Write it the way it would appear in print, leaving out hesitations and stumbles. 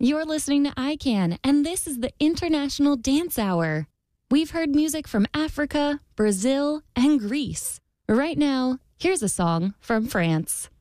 You're listening to iCan, and this is the International Dance Hour. We've heard music from Africa, Brazil, and Greece. Right now, here's a song from France.